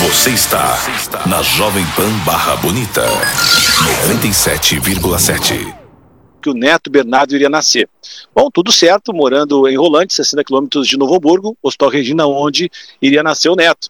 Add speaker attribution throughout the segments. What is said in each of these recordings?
Speaker 1: Você está na Jovem Pan Barra Bonita 97,7.
Speaker 2: Que o neto Bernardo iria nascer. Bom, tudo certo, morando em Rolante, 60 quilômetros de Novo Hamburgo, Hospital Regina, onde iria nascer o neto.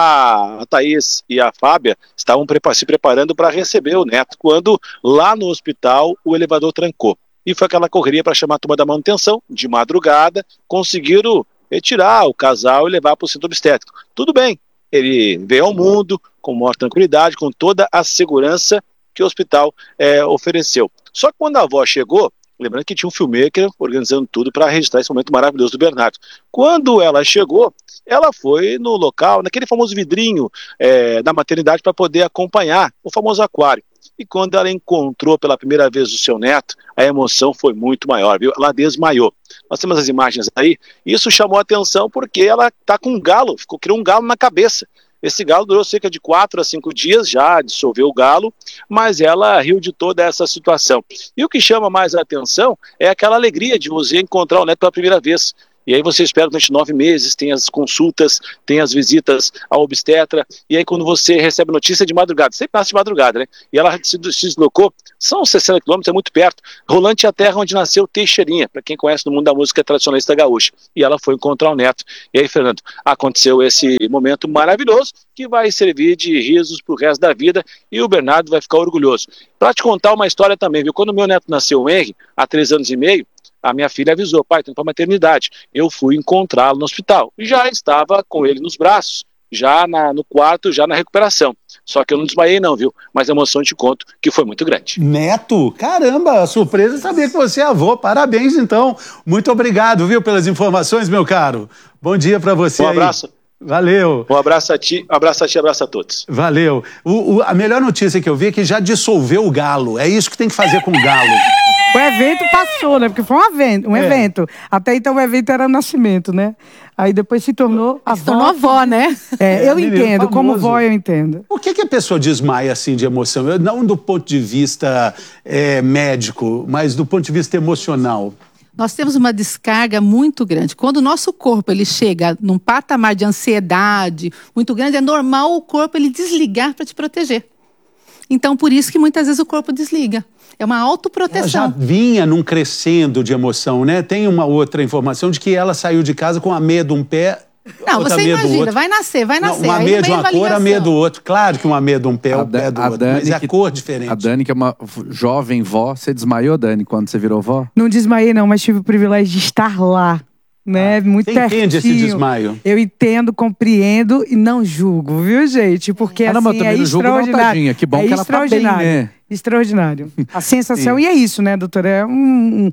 Speaker 2: A Thaís e a Fábia estavam se preparando para receber o neto, quando lá no hospital o elevador trancou. E foi aquela correria para chamar a turma da manutenção, de madrugada, conseguiram retirar o casal e levar para o centro obstétrico. Tudo bem, ele veio ao mundo com maior tranquilidade, com toda a segurança que o hospital ofereceu. Só que quando a avó chegou, lembrando que tinha um filmmaker organizando tudo para registrar esse momento maravilhoso do Bernardo. Quando ela chegou, ela foi no local, naquele famoso vidrinho da maternidade para poder acompanhar o famoso aquário. E quando ela encontrou pela primeira vez o seu neto, a emoção foi muito maior, viu? Ela desmaiou. Nós temos as imagens aí, isso chamou a atenção porque ela está com um galo, criou um galo na cabeça. Esse galo durou cerca de 4 a 5 dias, já dissolveu o galo, mas ela riu de toda essa situação. E o que chama mais a atenção é aquela alegria de você encontrar o neto pela primeira vez. E aí você espera durante 9 meses, tem as consultas, tem as visitas ao obstetra, e aí quando você recebe notícia de madrugada, sempre nasce de madrugada, né? E ela se deslocou, são 60 quilômetros, é muito perto, Rolante é a terra onde nasceu Teixeirinha, para quem conhece no mundo da música tradicionalista gaúcha. E ela foi encontrar o neto. E aí, Fernando, aconteceu esse momento maravilhoso, que vai servir de risos pro resto da vida, e o Bernardo vai ficar orgulhoso. Para te contar uma história também, viu? Quando meu neto nasceu, o Henry, há 3 anos e meio, a minha filha avisou, pai, tô indo para a maternidade. Eu fui encontrá-lo no hospital. E já estava com ele nos braços, já no quarto, já na recuperação. Só que eu não desmaiei não, viu? Mas a emoção, te conto, que foi muito grande.
Speaker 3: Neto? Caramba, surpresa saber que você é avô. Parabéns, então. Muito obrigado, viu, pelas informações, meu caro. Bom dia para você.
Speaker 2: Um abraço.
Speaker 3: Aí. Valeu.
Speaker 2: Um abraço a ti, abraço a todos.
Speaker 3: Valeu. A melhor notícia que eu vi é que já dissolveu o galo. É isso que tem que fazer com o galo.
Speaker 4: O evento passou, né? Porque foi um evento. Até então o evento era o nascimento, né? Aí depois se tornou a avó. Se tornou avó, né? Eu entendo, como vó eu entendo.
Speaker 3: Por que a pessoa desmaia assim de emoção? Não do ponto de vista médico, mas do ponto de vista emocional.
Speaker 5: Nós temos uma descarga muito grande. Quando o nosso corpo ele chega num patamar de ansiedade muito grande, é normal o corpo ele desligar para te proteger. Então, por isso que muitas vezes o corpo desliga. É uma autoproteção.
Speaker 3: Ela já vinha num crescendo de emoção, né? Tem uma outra informação de que ela saiu de casa com a meia de um pé.
Speaker 5: Não, você imagina, vai nascer.
Speaker 3: Não, uma meia de uma cor, a meia do outro. Claro que uma meia de um pé é o pé do outro, mas é a cor diferente.
Speaker 6: A Dani, que é uma jovem vó, você desmaiou, Dani, quando você virou vó?
Speaker 4: Não desmaiei não, mas tive o privilégio de estar lá. Né? Muito
Speaker 3: você entende esse desmaio?
Speaker 4: Eu entendo, compreendo e não julgo, viu, gente? Porque assim,
Speaker 6: é extraordinário. Que bom que ela tá bem, né?
Speaker 4: Extraordinário. A sensação, e é isso, né, doutora? É um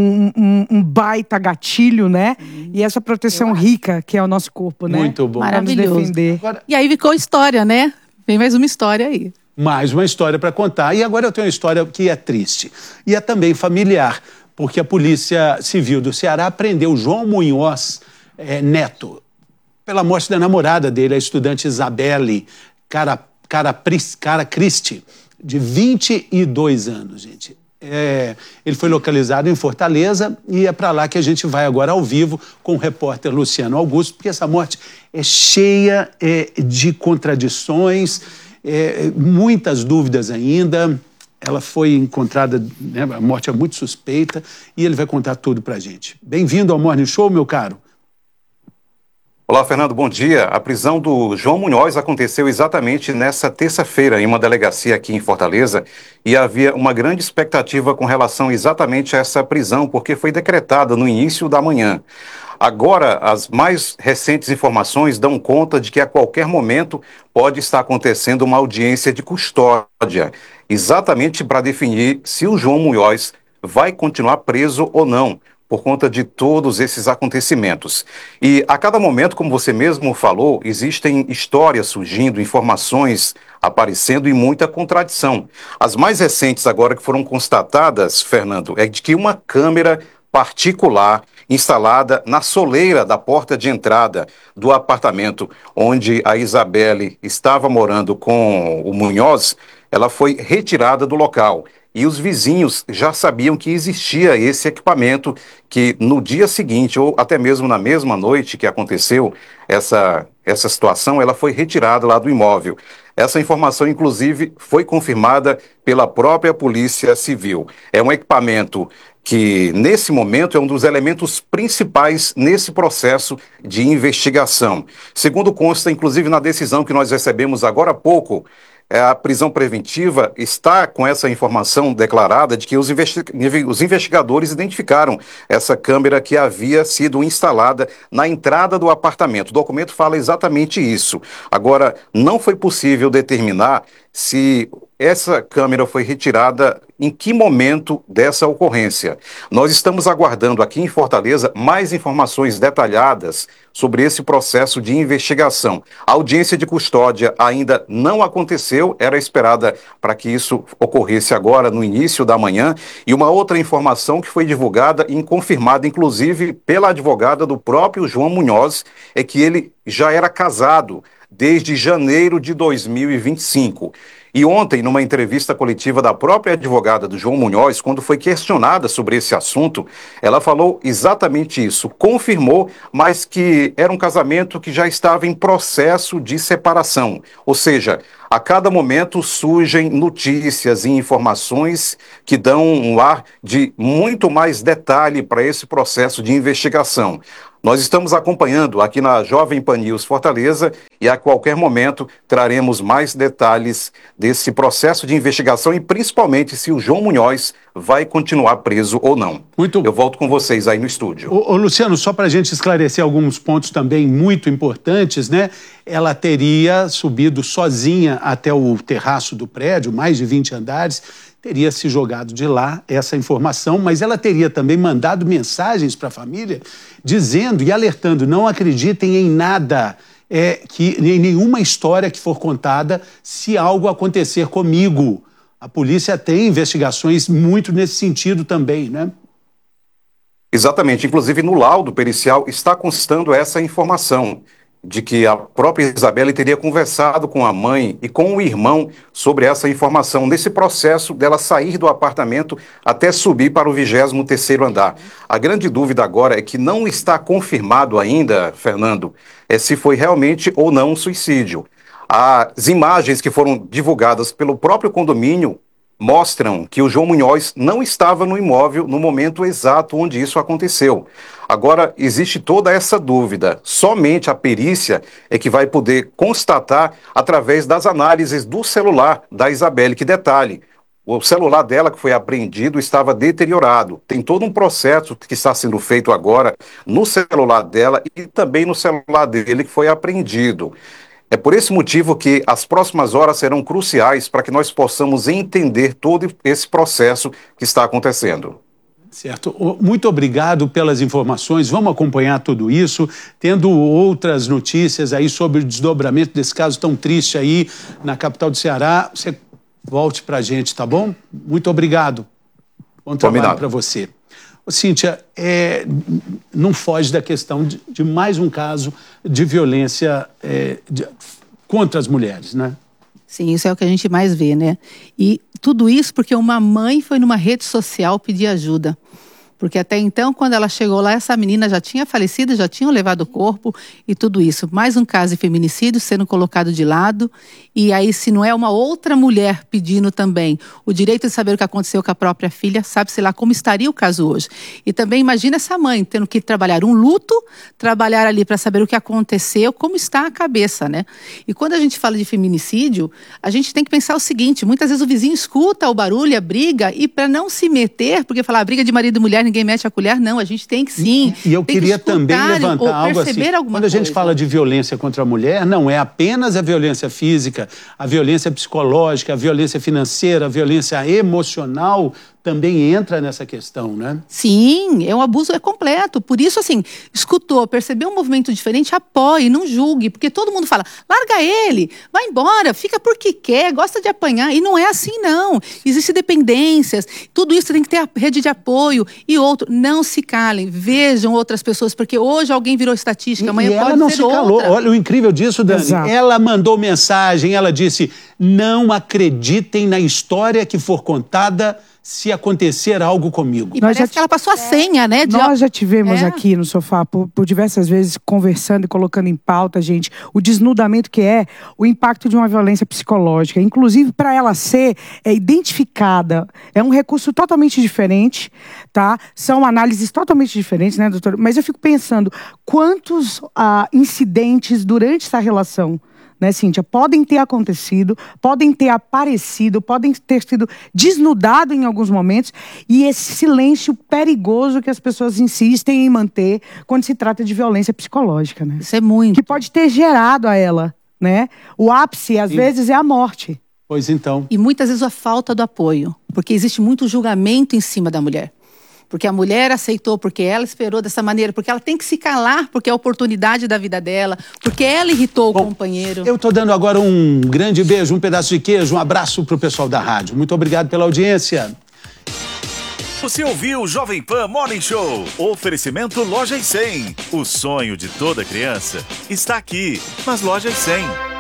Speaker 4: baita gatilho, né? E essa proteção rica que é o nosso corpo, né?
Speaker 3: Muito bom.
Speaker 5: Maravilhoso.
Speaker 4: Defender.
Speaker 5: E aí ficou história, né? Vem mais uma história aí.
Speaker 3: Mais uma história para contar. E agora eu tenho uma história que é triste. E é também familiar. Porque a Polícia Civil do Ceará prendeu João Munhoz Neto pela morte da namorada dele, a estudante Isabelle Cara Cristi, de 22 anos, gente. Ele foi localizado em Fortaleza e é para lá que a gente vai agora ao vivo com o repórter Luciano Augusto, porque essa morte é cheia de contradições, muitas dúvidas ainda. Ela foi encontrada, né, a morte é muito suspeita, e ele vai contar tudo pra gente. Bem-vindo ao Morning Show, meu caro.
Speaker 7: Olá, Fernando, bom dia. A prisão do João Munhoz aconteceu exatamente nessa terça-feira em uma delegacia aqui em Fortaleza, e havia uma grande expectativa com relação exatamente a essa prisão, porque foi decretada no início da manhã. Agora, as mais recentes informações dão conta de que a qualquer momento pode estar acontecendo uma audiência de custódia, exatamente para definir se o João Munhoz vai continuar preso ou não, por conta de todos esses acontecimentos. E a cada momento, como você mesmo falou, existem histórias surgindo, informações aparecendo e muita contradição. As mais recentes agora que foram constatadas, Fernando, é de que uma câmera particular instalada na soleira da porta de entrada do apartamento onde a Isabelle estava morando com o Munhoz, ela foi retirada do local. e os vizinhos já sabiam que existia esse equipamento que no dia seguinte, ou até mesmo na mesma noite que aconteceu essa situação, ela foi retirada lá do imóvel. Essa informação, inclusive, foi confirmada pela própria Polícia Civil. É um equipamento que, nesse momento, é um dos elementos principais nesse processo de investigação. Segundo consta, inclusive, na decisão que nós recebemos agora há pouco, a prisão preventiva está com essa informação declarada de que os investigadores identificaram essa câmera que havia sido instalada na entrada do apartamento. O documento fala exatamente isso. Agora, não foi possível determinar se essa câmera foi retirada em que momento dessa ocorrência. Nós estamos aguardando aqui em Fortaleza mais informações detalhadas sobre esse processo de investigação. A audiência de custódia ainda não aconteceu, era esperada para que isso ocorresse agora no início da manhã. E uma outra informação que foi divulgada e confirmada, inclusive, pela advogada do próprio João Munhoz, é que ele já era casado desde janeiro de 2025. E ontem, numa entrevista coletiva da própria advogada do João Munhoz, quando foi questionada sobre esse assunto, ela falou exatamente isso, confirmou, mas que era um casamento que já estava em processo de separação. Ou seja, a cada momento surgem notícias e informações que dão um ar de muito mais detalhe para esse processo de investigação. Nós estamos acompanhando aqui na Jovem Pan News Fortaleza e a qualquer momento traremos mais detalhes desse processo de investigação e principalmente se o João Munhoz vai continuar preso ou não. Eu volto com vocês aí no estúdio.
Speaker 3: Ô, Luciano, só para a gente esclarecer alguns pontos também muito importantes, né? Ela teria subido sozinha até o terraço do prédio, mais de 20 andares, teria se jogado de lá essa informação, mas ela teria também mandado mensagens para a família dizendo e alertando, não acreditem em nada, em nenhuma história que for contada se algo acontecer comigo. A polícia tem investigações muito nesse sentido também, né?
Speaker 7: Exatamente. Inclusive, no laudo pericial está constando essa informação de que a própria Isabelle teria conversado com a mãe e com o irmão sobre essa informação, nesse processo dela sair do apartamento até subir para o 23º andar. A grande dúvida agora é que não está confirmado ainda, Fernando, se foi realmente ou não um suicídio. As imagens que foram divulgadas pelo próprio condomínio mostram que o João Munhoz não estava no imóvel no momento exato onde isso aconteceu. Agora, existe toda essa dúvida. Somente a perícia é que vai poder constatar através das análises do celular da Isabelle. Que detalhe, o celular dela que foi apreendido estava deteriorado. Tem todo um processo que está sendo feito agora no celular dela e também no celular dele que foi apreendido. É por esse motivo que as próximas horas serão cruciais para que nós possamos entender todo esse processo que está acontecendo.
Speaker 3: Certo. Muito obrigado pelas informações. Vamos acompanhar tudo isso, tendo outras notícias aí sobre o desdobramento desse caso tão triste aí na capital do Ceará. Você volte para a gente, tá bom? Muito obrigado. Bom trabalho para você. Cíntia, não foge da questão de mais um caso de violência contra as mulheres, né?
Speaker 5: Sim, isso é o que a gente mais vê, né? E tudo isso porque uma mãe foi numa rede social pedir ajuda. Porque até então, quando ela chegou lá, essa menina já tinha falecido, já tinham levado o corpo e tudo isso. Mais um caso de feminicídio sendo colocado de lado. E aí, se não é uma outra mulher pedindo também o direito de saber o que aconteceu com a própria filha, sabe-se lá como estaria o caso hoje. E também imagina essa mãe tendo que trabalhar um luto, trabalhar ali para saber o que aconteceu, como está a cabeça, né? E quando a gente fala de feminicídio, a gente tem que pensar o seguinte, muitas vezes o vizinho escuta o barulho, a briga, e para não se meter, porque falar briga de marido e mulher, ninguém mete a colher, não, a gente tem que sim.
Speaker 3: E eu queria também levantar algo assim, quando a gente fala de violência contra a mulher, não é apenas a violência física, a violência psicológica, a violência financeira, a violência emocional também entra nessa questão, né?
Speaker 5: Sim, um abuso completo. Por isso, assim, escutou, percebeu um movimento diferente, apoie, não julgue, porque todo mundo fala, larga ele, vai embora, fica porque quer, gosta de apanhar, e não é assim, não. Existem dependências, tudo isso tem que ter a rede de apoio e outro. Não se calem, vejam outras pessoas, porque hoje alguém virou estatística, amanhã pode ser outra.
Speaker 3: E ela não se calou. Olha o incrível disso, Dani. Exato. Ela mandou mensagem, ela disse, não acreditem na história que for contada se acontecer algo comigo.
Speaker 5: E parece que ela passou a senha, né?
Speaker 4: Nós já tivemos aqui no sofá, por diversas vezes, conversando e colocando em pauta, gente, o desnudamento que é o impacto de uma violência psicológica. Inclusive, para ela ser identificada, é um recurso totalmente diferente, tá? São análises totalmente diferentes, né, doutora? Mas eu fico pensando, quantos incidentes durante essa relação, né, Cíntia, podem ter acontecido, podem ter aparecido, podem ter sido desnudados em alguns momentos, e esse silêncio perigoso que as pessoas insistem em manter quando se trata de violência psicológica, né?
Speaker 5: Isso é muito.
Speaker 4: Que pode ter gerado a ela, né? O ápice, às vezes, é a morte.
Speaker 3: Pois então.
Speaker 5: E muitas vezes a falta do apoio, porque existe muito julgamento em cima da mulher. Porque a mulher aceitou, porque ela esperou dessa maneira, porque ela tem que se calar, porque é a oportunidade da vida dela, porque ela irritou o companheiro.
Speaker 3: Eu estou dando agora um grande beijo, um pedaço de queijo, um abraço para o pessoal da rádio. Muito obrigado pela audiência.
Speaker 1: Você ouviu o Jovem Pan Morning Show. Oferecimento Lojas 100. O sonho de toda criança está aqui nas Lojas 100.